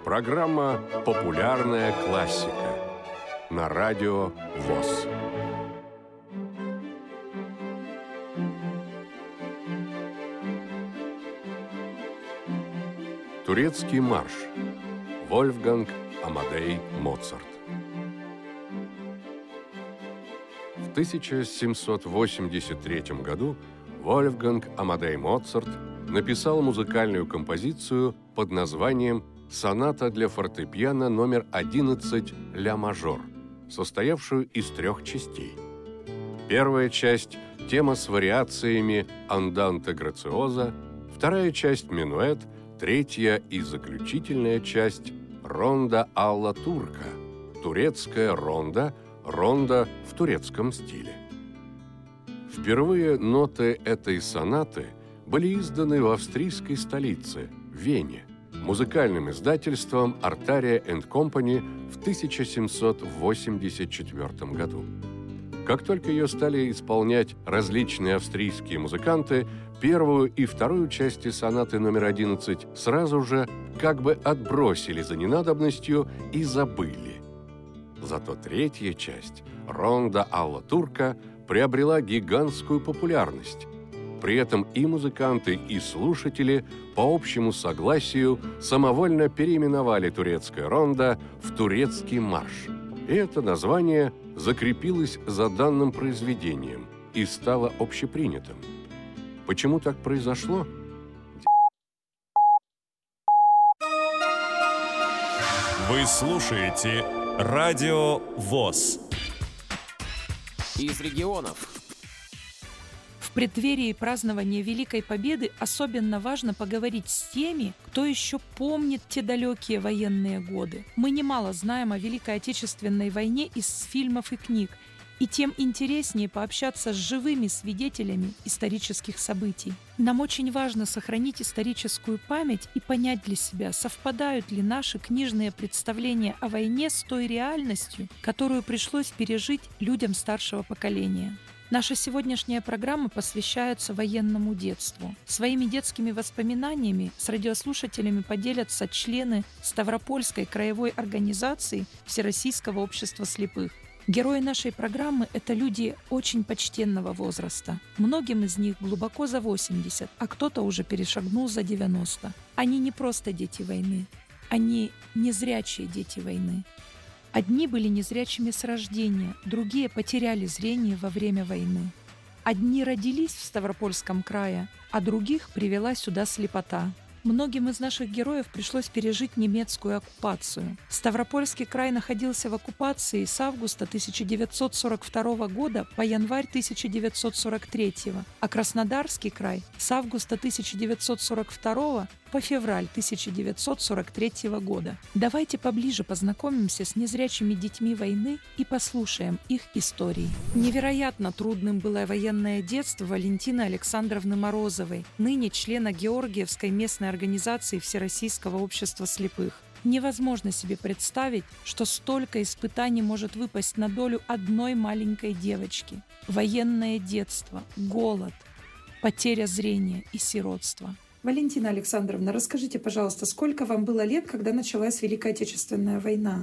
Программа «Популярная классика» на радио ВОС. Турецкий марш. Вольфганг Амадей Моцарт. В 1783 году Вольфганг Амадей Моцарт написал музыкальную композицию под названием «Соната для фортепиано номер 11 ля мажор», состоявшую из 3 частей. Первая часть – тема с вариациями «Анданте грациоза», вторая часть – «Минуэт», третья и заключительная часть – «Ронда алла турка», турецкая ронда, ронда в турецком стиле. Впервые ноты этой сонаты были изданы в австрийской столице, Вене, музыкальным издательством Artaria & Company в 1784 году. Как только ее стали исполнять различные австрийские музыканты, первую и вторую части сонаты номер 11 сразу же как бы отбросили за ненадобностью и забыли. Зато третья часть, «Ронда алла турка», приобрела гигантскую популярность. При этом и музыканты, и слушатели по общему согласию самовольно переименовали турецкое рондо в турецкий марш. И это название закрепилось за данным произведением и стало общепринятым. Почему так произошло? Вы слушаете Радио ВОС. Из регионов. В преддверии празднования Великой Победы особенно важно поговорить с теми, кто еще помнит те далекие военные годы. Мы немало знаем о Великой Отечественной войне из фильмов и книг, и тем интереснее пообщаться с живыми свидетелями исторических событий. Нам очень важно сохранить историческую память и понять для себя, совпадают ли наши книжные представления о войне с той реальностью, которую пришлось пережить людям старшего поколения. Наша сегодняшняя программа посвящается военному детству. Своими детскими воспоминаниями с радиослушателями поделятся члены Ставропольской краевой организации Всероссийского общества слепых. Герои нашей программы – это люди очень почтенного возраста. Многим из них глубоко за 80, а кто-то уже перешагнул за 90. Они не просто дети войны, они незрячие дети войны. Одни были незрячими с рождения, другие потеряли зрение во время войны. Одни родились в Ставропольском крае, а других привела сюда слепота. Многим из наших героев пришлось пережить немецкую оккупацию. Ставропольский край находился в оккупации с августа 1942 года по январь 1943, а Краснодарский край с августа 1942 по февраль 1943 года. Давайте поближе познакомимся с незрячими детьми войны и послушаем их истории. Невероятно трудным было военное детство Валентины Александровны Морозовой, ныне члена Георгиевской местной организации Всероссийского общества слепых. Невозможно себе представить, что столько испытаний может выпасть на долю одной маленькой девочки. Военное детство, голод, потеря зрения и сиротство. Валентина Александровна, расскажите, пожалуйста, сколько вам было лет, когда началась Великая Отечественная война?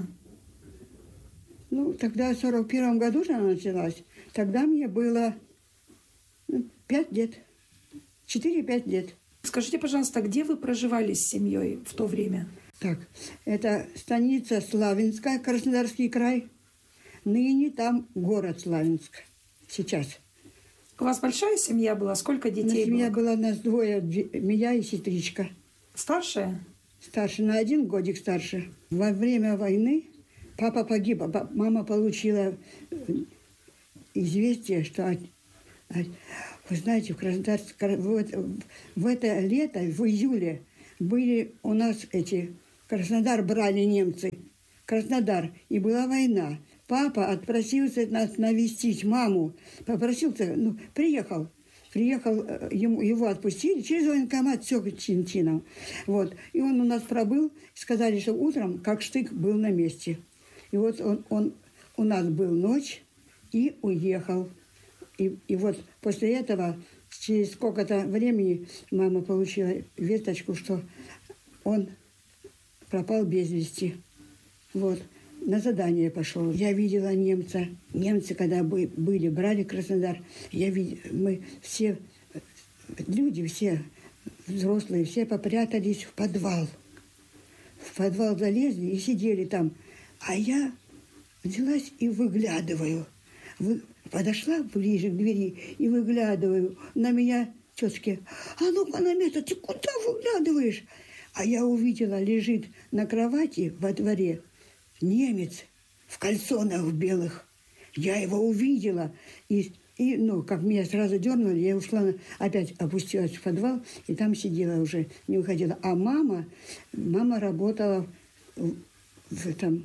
Тогда в 1941 году же она началась. Тогда мне было 5 лет. 4-5 лет. Скажите, пожалуйста, где вы проживали с семьей в то время? Так, это станица Славянская, Краснодарский край. Ныне там город Славянск. Сейчас. У вас большая семья была? Сколько детей было? Семья была, нас двое, меня и сестричка. Старшая? Старше, на 1 годик старше. Во время войны папа погиб, мама получила известие, что, вы знаете, в Краснодарском, в это лето, в июле, были у нас Краснодар брали немцы, Краснодар, и была война. Папа отпросился нас навестить маму, попросился, приехал, его отпустили, через военкомат все чин-чином. Вот. И он у нас пробыл, сказали, что утром, как штык, был на месте. И вот он у нас был ночь и уехал. И вот после этого, через сколько-то времени, мама получила весточку, что он пропал без вести. Вот. На задание пошел. Я видела немца. Немцы, когда были, брали Краснодар, мы все, люди, все взрослые, все попрятались в подвал. В подвал залезли и сидели там. А я взялась и выглядываю. Подошла ближе к двери и выглядываю. На меня тетки: а ну-ка на место, ты куда выглядываешь? А я увидела, лежит на кровати во дворе немец в кальсонах белых. Я его увидела. И как меня сразу дернули, я ушла, опять опустилась в подвал, и там сидела уже, не уходила. А мама работала в этом,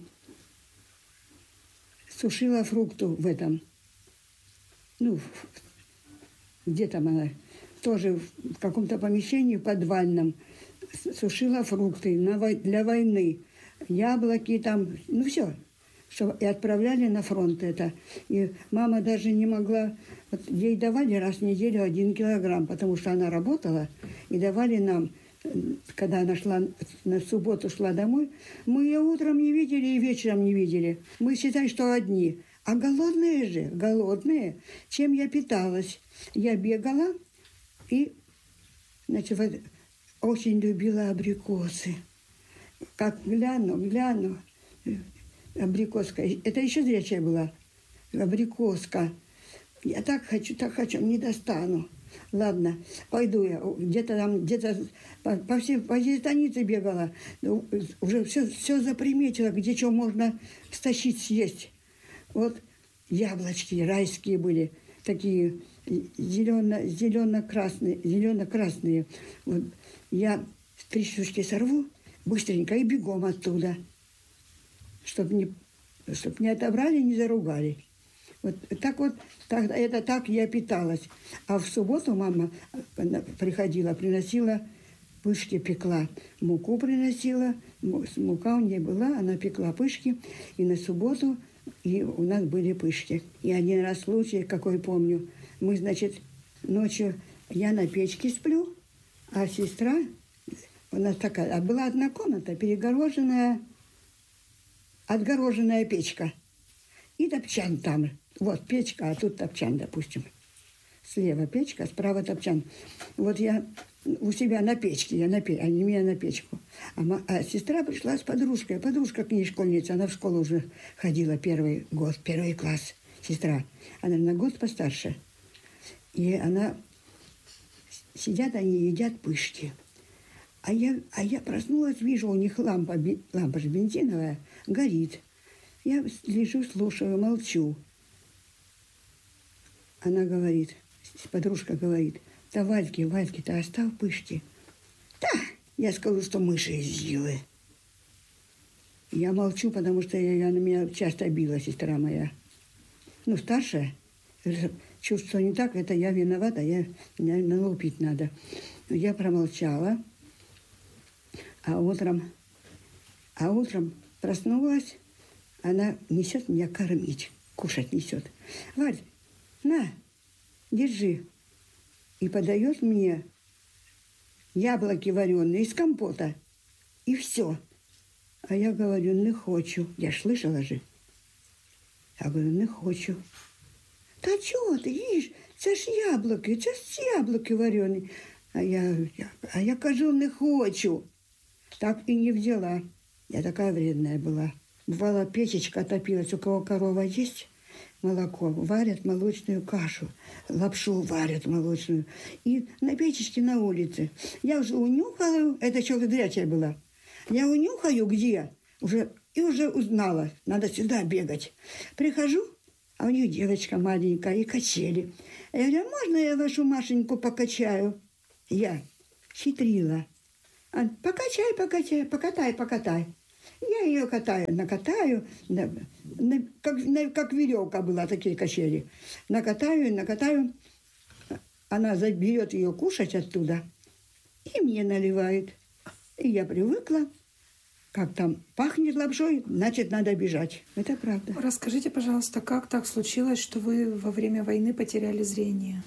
сушила фрукты в этом, где там она, тоже в каком-то помещении подвальном, сушила фрукты для войны, яблоки там, все. И отправляли на фронт это. И мама даже не могла... Вот ей давали раз в неделю 1 килограмм, потому что она работала, и давали нам, когда она на субботу шла домой, мы ее утром не видели и вечером не видели. Мы считаем, что одни. А голодные. Чем я питалась? Я бегала и, очень любила абрикосы. Как гляну, абрикоска. Это еще зрячая была. Абрикоска. Я так хочу, не достану. Ладно, пойду я. Где-то по всей станице бегала. Уже все заприметила, где что можно стащить, съесть. Вот яблочки райские были. Такие зелено-красные. Вот я 3 штучки сорву быстренько и бегом оттуда. Чтоб не отобрали, не заругали. Вот так я питалась. А в субботу мама приходила, приносила пышки, пекла. Муку приносила, мука у нее была, она пекла пышки. И на субботу и у нас были пышки. И один раз случай, какой помню, мы, ночью я на печке сплю, а сестра, у нас такая, была одна комната, отгороженная печка. И топчан там. Вот печка, а тут топчан, допустим. Слева печка, справа топчан. Вот я у себя на печке, а не меня на печку. А сестра пришла с подружкой. Подружка к ней школьница, она в школу уже ходила 1 класс. Сестра. Она на год постарше. И сидят они, едят пышки. А я проснулась, вижу, у них лампа же бензиновая, горит. Я лежу, слушаю, молчу. Она говорит, подружка говорит: да Вальке-то оставь пышки. Да, я скажу, что мыши съели. Я молчу, потому что она меня часто била, сестра моя. Старшая. Чувство не так, это я виновата, меня налупить надо. Я промолчала. А утром проснулась, она несет меня кормить, кушать несет. Валь, на, держи. И подает мне яблоки вареные из компота. И все. А я говорю: не хочу. Я ж слышала же. Я говорю: не хочу. Та чого ти їш? Це ж яблуки варені. А я кажу: не хочу. Так и не взяла. Я такая вредная была. Бывало, печечка топилась, у кого корова есть, молоко, варят молочную кашу, лапшу варят молочную. И на печечке на улице. Я уже унюхала, это еще зрячая была. Я унюхаю, где, уже узнала, надо сюда бегать. Прихожу, а у них девочка маленькая и качели. Я говорю: можно я вашу Машеньку покачаю? Я хитрила. Покатай. Я ее накатаю, как веревка была, такие качели. Накатаю. Она заберет ее кушать оттуда и мне наливает. И я привыкла. Как там пахнет лапшой, значит, надо бежать. Это правда. Расскажите, пожалуйста, как так случилось, что вы во время войны потеряли зрение?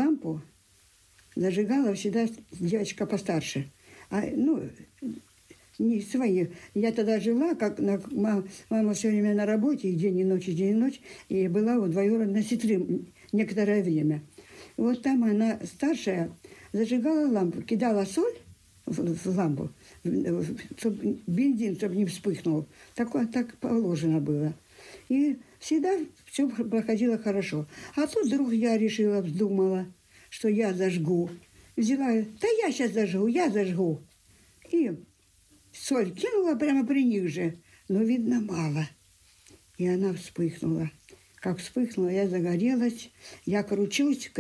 Зажигала всегда девочка постарше. не свои. Я тогда жила, как мама все время на работе, и день и ночь, и была у двоюродной сестры некоторое время. Вот там она, старшая, зажигала лампу, кидала соль в лампу, чтобы бензин, чтобы не вспыхнул. Так положено было. И всегда все проходило хорошо. А тут вдруг я вздумала, что я зажгу. Взяла, да я сейчас зажгу. И соль кинула прямо при них же, но, видно, мало. И она вспыхнула. Как вспыхнула, я загорелась, я кричусь,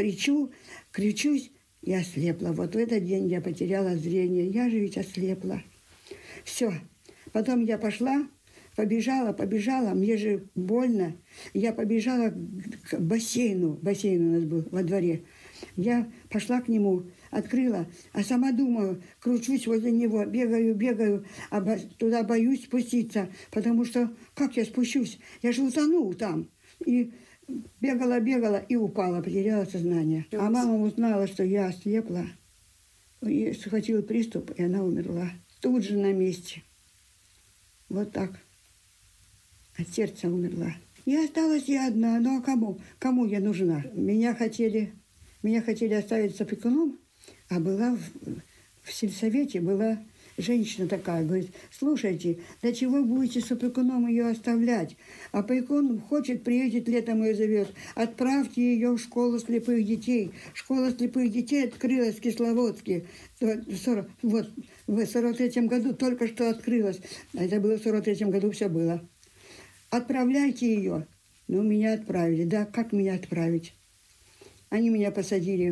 и ослепла. Вот в этот день я потеряла зрение. Я же ведь ослепла. Все. Потом я побежала, мне же больно. Я побежала к бассейну. Бассейн у нас был во дворе. Я пошла к нему, открыла, а сама думаю, кручусь возле него, бегаю, а туда боюсь спуститься, потому что как я спущусь? Я же утону там. И бегала и упала, потеряла сознание. А мама узнала, что я ослепла, и схватил приступ, и она умерла. Тут же на месте. Вот так. От сердца умерла. И осталась я одна. Ну а кому? Кому я нужна? Меня хотели оставить с опекуном, а была в сельсовете была женщина такая, говорит, слушайте, для чего будете с опекуном ее оставлять? Опекун хочет, приедет, летом ее зовет. Отправьте ее в школу слепых детей. Школа слепых детей открылась в Кисловодске. Вот в 43-м году только что открылась. А это было в 43-м году, все было. Отправляйте ее. Ну, меня отправили. Да, как меня отправить? Они меня посадили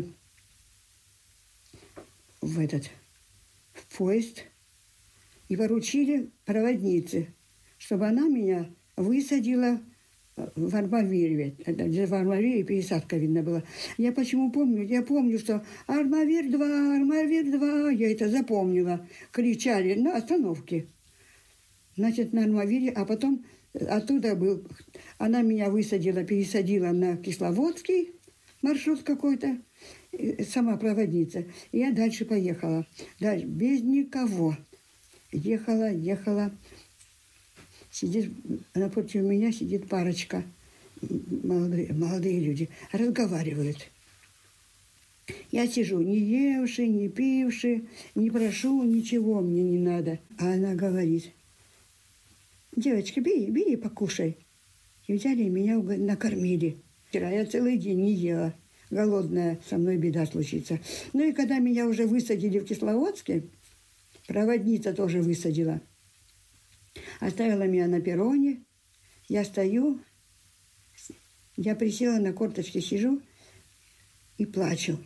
в поезд и поручили проводнице, чтобы она меня высадила в Армавире. В Армавире пересадка, видно, была. Я почему помню? Я помню, что Армавир-2, я это запомнила. Кричали на остановке. Значит, на Армавире, а потом оттуда она меня пересадила на Кисловодский маршрут какой-то, сама проводница. И я дальше поехала. Дальше, без никого. Ехала. Сидит, напротив меня сидит парочка. Молодые люди. Разговаривают. Я сижу, не евши, не пивши, не прошу, ничего мне не надо. А она говорит, девочка, бери, покушай. И взяли и меня накормили. Вчера я целый день не ела. Голодная, со мной беда случится. Ну и когда меня уже высадили в Кисловодске, проводница тоже высадила. Оставила меня на перроне. Я стою, я присела на корточки, сижу и плачу.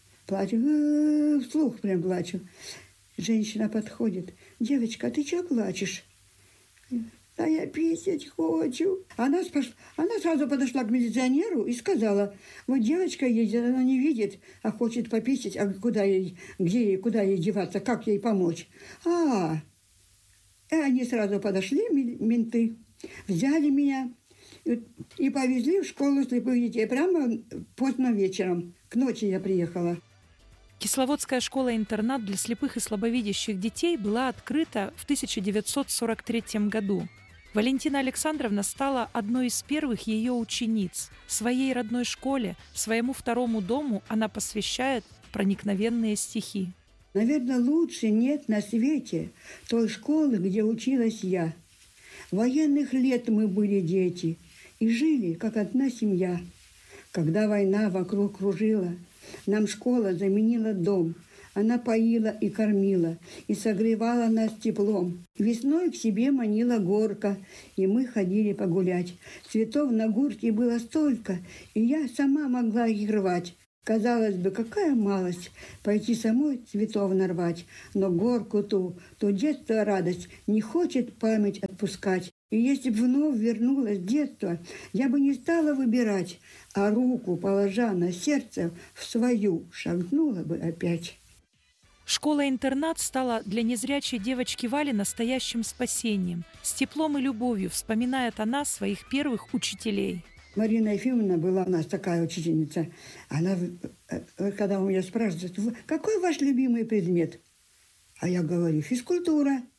Вслух прям плачу. Женщина подходит. Девочка, а ты чего плачешь? Да я писать хочу. Она сразу подошла к милиционеру и сказала, вот девочка едет, она не видит, а хочет пописать, а куда ей деваться, как ей помочь? И они сразу подошли, менты, взяли меня и повезли в школу слепых детей. Прямо поздно вечером, к ночи я приехала. Кисловодская школа-интернат для слепых и слабовидящих детей была открыта в 1943 году. Валентина Александровна стала одной из первых ее учениц. Своей родной школе, своему второму дому она посвящает проникновенные стихи. Наверное, лучше нет на свете той школы, где училась я. Военных лет мы были дети и жили, как одна семья. Когда война вокруг кружила, нам школа заменила дом. Она поила и кормила, и согревала нас теплом. Весной к себе манила горка, и мы ходили погулять. Цветов на горке было столько, и я сама могла их рвать. Казалось бы, какая малость пойти самой цветов нарвать, но горку ту детство радость не хочет память отпускать. И если бы вновь вернулось детство, я бы не стала выбирать, а руку, положа на сердце, в свою шагнула бы опять. Школа-интернат стала для незрячей девочки Вали настоящим спасением. С теплом и любовью вспоминает она своих первых учителей. Марина Ефимовна была у нас такая учительница. Она, когда у меня спрашивают, какой ваш любимый предмет? А я говорю, физкультура.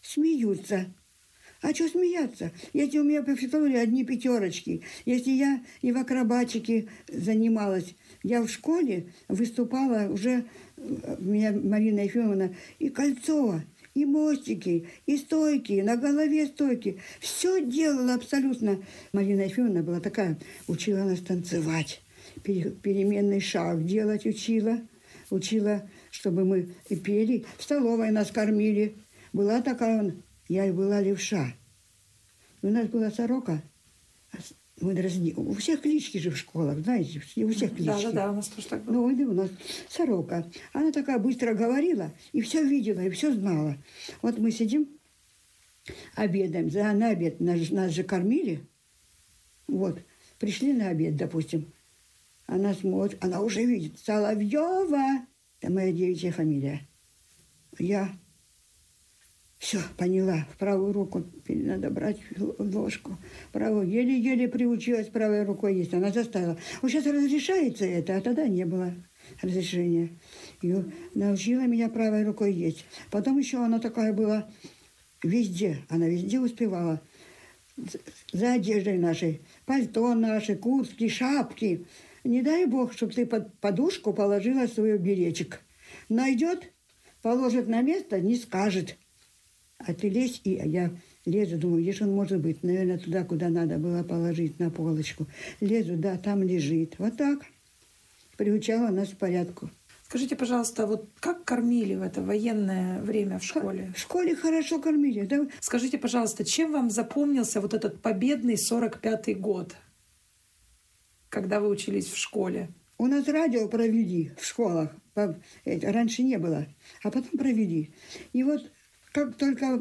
смеются. А что смеяться? Если у меня по физкультуре одни пятерочки, если я и в акробатике занималась, я в школе выступала уже, меня Марина Ефимовна, и кольцо, и мостики, и стойки, на голове стойки. Все делала абсолютно. Марина Ефимовна была такая, учила нас танцевать, переменный шаг делать учила. Учила, чтобы мы и пели. В столовой нас кормили. Была такая, я и была левша. У нас была сорока. Мы дразни. У всех клички же в школах, знаете, у всех клички. Да, у нас тоже так было. Ну, у нас сорока. Она такая быстро говорила, и все видела, и все знала. Вот мы сидим, обедаем. На обед нас же кормили. Вот. Пришли на обед, допустим. Она смотрит, она уже видит. Соловьева. Это моя девичья фамилия. Я все поняла. В правую руку надо брать ложку. Правую еле-еле приучилась правой рукой есть. Она заставила. Вот сейчас разрешается это, а тогда не было разрешения. И научила меня правой рукой есть. Потом еще она такая была везде. Она везде успевала. За одеждой нашей. Пальто наши, куртки, шапки. Не дай бог, чтобы ты под подушку положила свой беречек. Найдет, положит на место, не скажет. А ты лезь, и я лезу, думаю, где же он может быть? Наверное, туда, куда надо было положить, на полочку. Лезу, да, там лежит. Вот так. Приучала нас к порядку. Скажите, пожалуйста, вот как кормили в это военное время в школе? В школе хорошо кормили. Да? Скажите, пожалуйста, чем вам запомнился вот этот победный 45-й год, когда вы учились в школе? У нас радио провели в школах. Раньше не было. А потом провели. И вот как только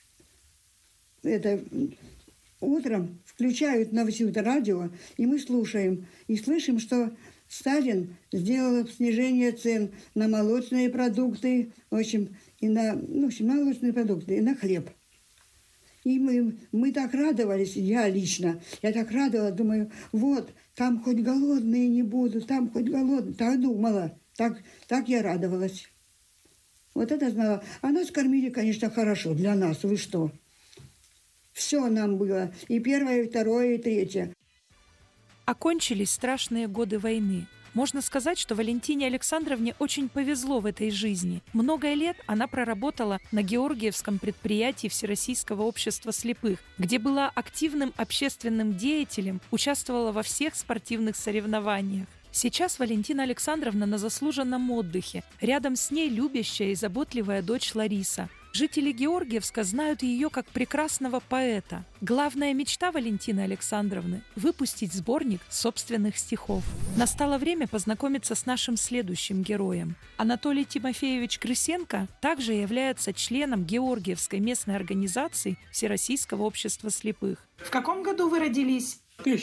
утром включают на все это радио, и мы слушаем. И слышим, что Сталин сделал снижение цен на молочные продукты, в общем, и на молочные продукты, и на хлеб. И мы так радовались, я лично, я так радовалась, думаю, вот, там хоть голодные не будут, там хоть голодные. Так думала, так я радовалась. Вот это знала. А нас кормили, конечно, хорошо для нас. Вы что? Все нам было. И первое, и второе, и третье. Окончились страшные годы войны. Можно сказать, что Валентине Александровне очень повезло в этой жизни. Много лет она проработала на Георгиевском предприятии Всероссийского общества слепых, где была активным общественным деятелем, участвовала во всех спортивных соревнованиях. Сейчас Валентина Александровна на заслуженном отдыхе. Рядом с ней любящая и заботливая дочь Лариса. Жители Георгиевска знают ее как прекрасного поэта. Главная мечта Валентины Александровны – выпустить сборник собственных стихов. Настало время познакомиться с нашим следующим героем. Анатолий Тимофеевич Крысенко также является членом Георгиевской местной организации Всероссийского общества слепых. В каком году вы родились?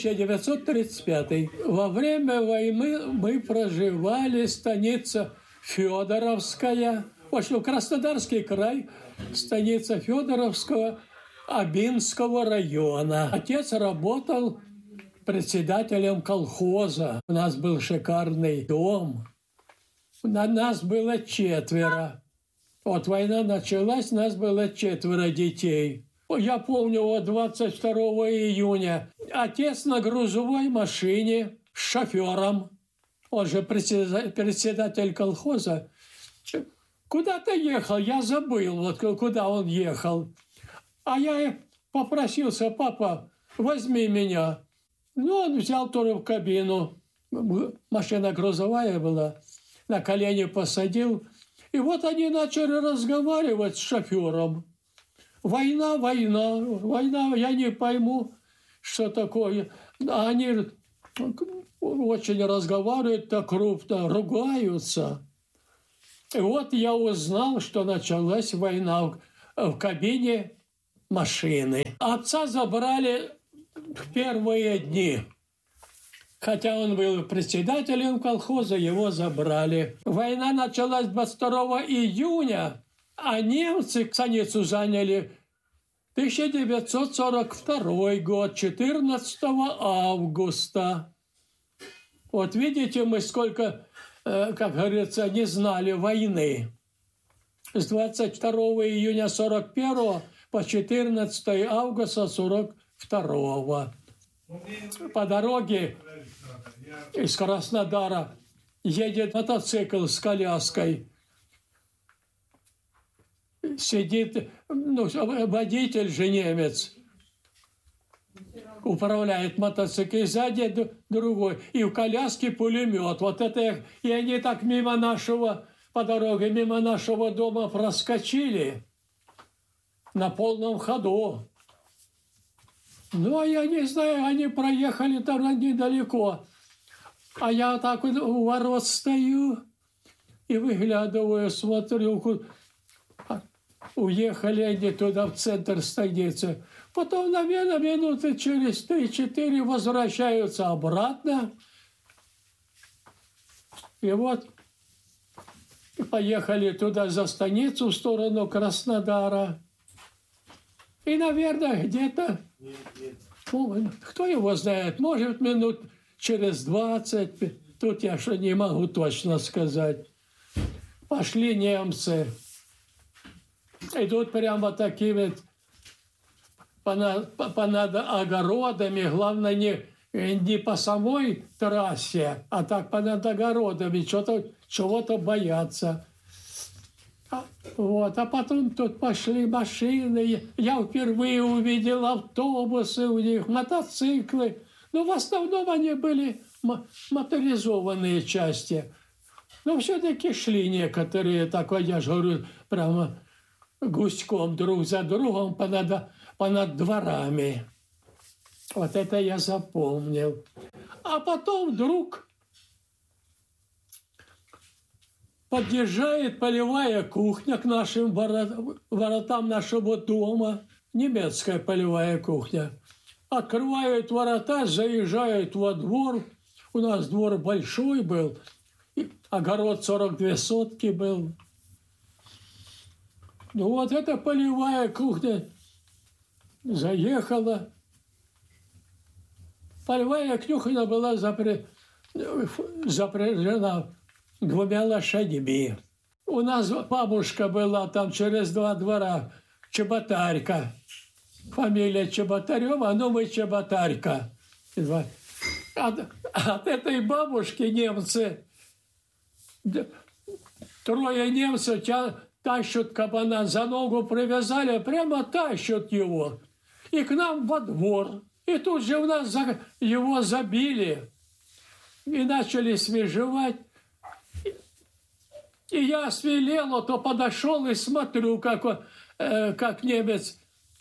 1935. Во время войны мы проживали станица Федоровская, в общем, Краснодарский край, станица Федоровского Абинского района. Отец работал председателем колхоза. У нас был шикарный дом. На нас было 4. Вот война началась, нас было 4 детей. Я помню, вот 22 июня отец на грузовой машине с шофером, он же председатель колхоза, куда-то ехал, я забыл, вот куда он ехал. А я попросился, папа, возьми меня. Ну, он взял тоже в кабину, машина грузовая была, на колени посадил. И вот они начали разговаривать с шофером. Война, война, война, я не пойму, что такое. Они очень разговаривают так крупно, ругаются. И вот я узнал, что началась война в кабине машины. Отца забрали в первые дни. Хотя он был председателем колхоза, его забрали. Война началась 22 июня, а немцы станицу заняли 1942 год, 14 августа. Вот видите, мы сколько, как говорится, не знали войны. с 22 июня 41 по 14 августа 42. По дороге из Краснодара едет мотоцикл с коляской. Сидит, водитель же немец, управляет мотоциклом, и сзади другой, и в коляске пулемет. Вот это, и они так мимо нашего, по дороге, мимо нашего дома проскочили на полном ходу. Ну, а я не знаю, они проехали там недалеко. А я так вот у ворот стою и выглядываю, смотрю, уехали они туда, в центр станицы. Потом, наверное, минуты через 3-4 возвращаются обратно. И вот поехали туда за станицу, в сторону Краснодара. И, наверное, где-то, кто его знает, может, минут через 20, тут я что не могу точно сказать, пошли немцы. Идут прямо такими понад огородами, главное, не по самой трассе, а так понад огородами, чего-то боятся. Вот. А потом тут пошли машины, я впервые увидел автобусы у них, мотоциклы. Но в основном они были моторизованные части. Но все-таки шли некоторые, такой, я же говорю, прямо гуськом друг за другом понад дворами. Вот это я запомнил. А потом вдруг подъезжает полевая кухня к нашим воротам нашего дома. Немецкая полевая кухня. Открывают ворота, заезжают во двор. У нас двор большой был. Огород 42 сотки был. Ну вот эта полевая кухня заехала. Полевая кухня была запряжена 2 лошадьми. У нас бабушка была там через 2 двора, Чеботарька. Фамилия Чеботарева, но мы Чеботарька. От этой бабушки немцы, 3 немцев тащат кабана, за ногу привязали, прямо тащат его. И к нам во двор. И тут же у нас его забили. И начали свежевать. И я свелел, то подошел и смотрю, как немец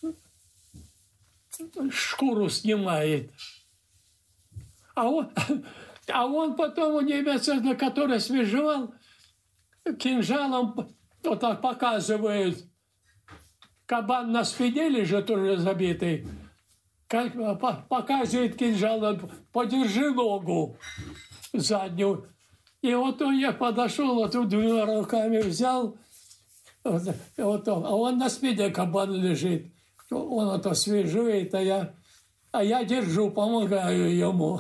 шкуру снимает. А он потом, немец, который свежевал, кинжалом вот так показывает. Кабан на спине лежит уже забитый. Показывает кинжалом, подержи ногу заднюю. И вот я подошел, вот 2 руками взял, а он на спине кабан лежит. Он это свежует, а я держу, помогаю ему.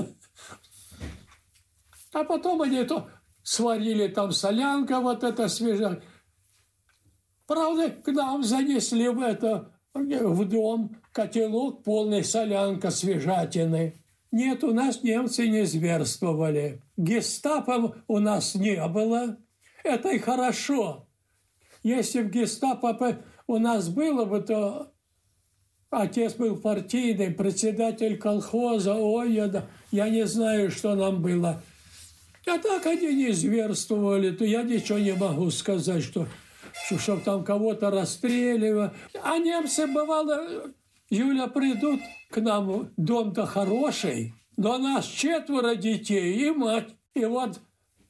А потом они сварили там солянка, вот это свежая. Правда, к нам занесли в дом котелок полный солянка свежатины. Нет, у нас немцы не зверствовали. Гестапо у нас не было. Это и хорошо. Если бы гестапо у нас было бы, то отец был партийный, председатель колхоза. Ой, я не знаю, что нам было. А так они не зверствовали, то я ничего не могу сказать, что там кого-то расстреливали. А немцы, бывало, Юля, придут к нам, дом-то хороший, но нас 4 детей и мать. И вот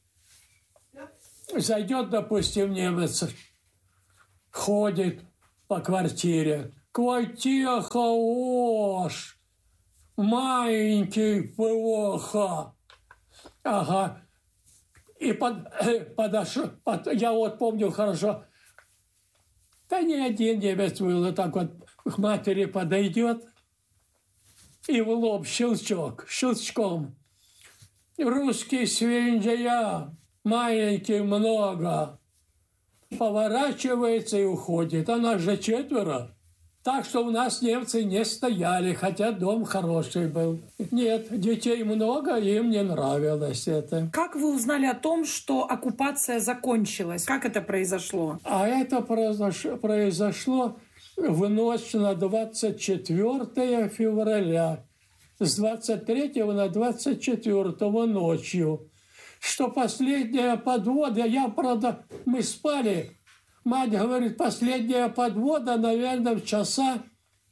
зайдет, допустим, немец, ходит по квартире. Квартира хорош, маленький, плохо. Ага. И подошел, я вот помню хорошо, да не один немец был, так вот к матери подойдет и в лоб щелчком. Русский свинья, маленький много. поворачивается и уходит. А нас же 4. Так что у нас немцы не стояли, хотя дом хороший был. Нет, детей много, им не нравилось это. Как вы узнали о том, что оккупация закончилась? Как это произошло? А это произошло в ночь на 24 февраля. С 23 на 24 ночью. Что последняя подвода, мы спали. Мать говорит, последняя подвода, наверное, в часа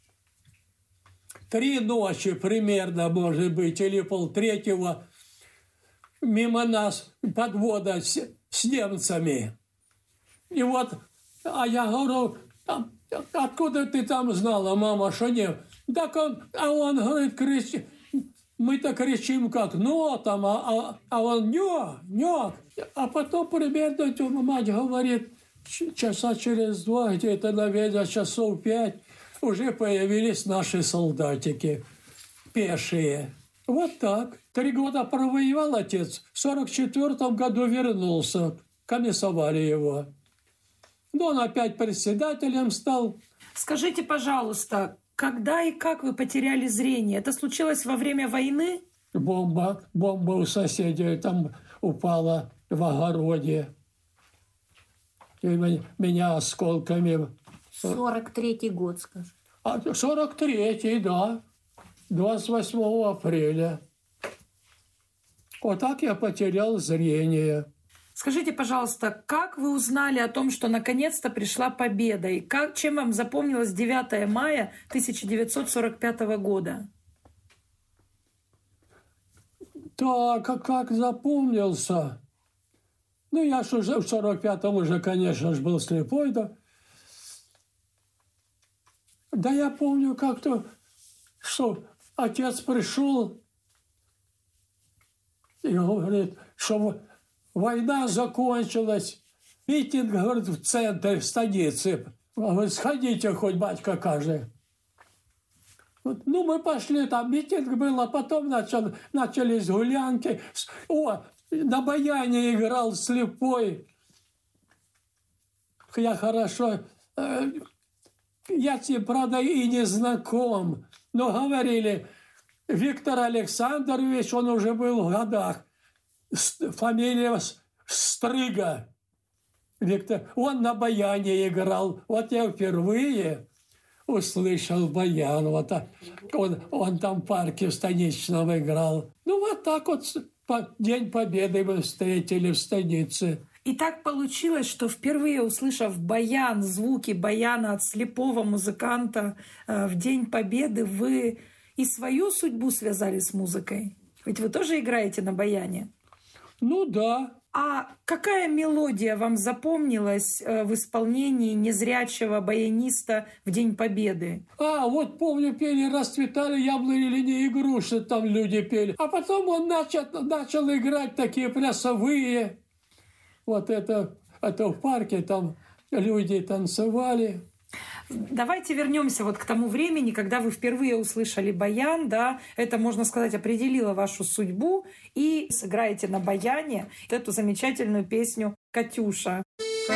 3 ночи примерно, может быть, или 2:30. Мимо нас подвода с немцами. И вот, а я говорю, откуда ты там знала, мама, что нет? Так он говорит, кричит. Мы-то кричим как «но», там, а он «нё». А потом примерно мать говорит, часа через 2, где-то, наверное, часов 5, уже появились наши солдатики пешие. Вот так. 3 года провоевал отец, в 44 году вернулся, комиссовали его. Но он опять председателем стал. Скажите, пожалуйста, когда и как вы потеряли зрение? Это случилось во время войны? Бомба у соседей там упала в огороде. И меня осколками. 43-й год, скажи. 43-й, да. 28 апреля. Вот так я потерял зрение. Скажите, пожалуйста, как вы узнали о том, что наконец-то пришла победа? И чем вам запомнилось 9 мая 1945 года? Так, как запомнился. Ну, я ж уже в 45-м уже, конечно же, был слепой, да. Да я помню как-то, что отец пришел и говорит, что война закончилась. Митинг, говорит, в центре станицы. Говорит, сходите хоть, батька каждый. Ну, мы пошли, там митинг был, а потом начались гулянки. На баяне играл слепой. Я хорошо... Я с ним, правда, и не знаком. Но говорили, Виктор Александрович, он уже был в годах. Фамилия Стрыга. Виктор. Он на баяне играл. Вот я впервые услышал баян. Вот он там в парке в станичном играл. Ну, вот так вот День Победы мы встретили в станице. И так получилось, что впервые услышав баян, звуки баяна от слепого музыканта в День Победы, вы и свою судьбу связали с музыкой? Ведь вы тоже играете на баяне. Ну да. А какая мелодия вам запомнилась в исполнении незрячего баяниста в День Победы? Вот помню, пели «Расцветали яблони и груши», там люди пели. А потом он начал играть такие плясовые. Вот это в парке, там люди танцевали. Давайте вернемся вот к тому времени, когда вы впервые услышали баян, да, это, можно сказать, определило вашу судьбу, и сыграете на баяне эту замечательную песню «Катюша».